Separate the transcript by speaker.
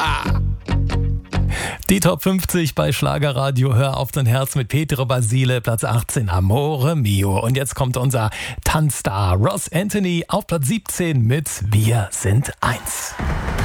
Speaker 1: Die Top 50 bei Schlagerradio. Hör auf dein Herz mit Petro Basile, Platz 18, Amore Mio. Und jetzt kommt unser Tanzstar Ross Anthony auf Platz 17 mit Wir sind eins.